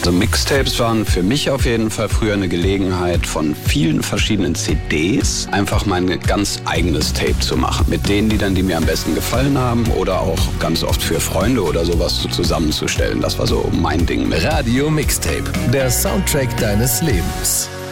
Also Mixtapes waren für mich auf jeden Fall früher eine Gelegenheit, von vielen verschiedenen CDs einfach mein ganz eigenes Tape zu machen. Mit den Liedern, die mir am besten gefallen haben oder auch ganz oft für Freunde oder sowas zusammenzustellen. Das war so mein Ding. Radio Mixtape, der Soundtrack deines Lebens.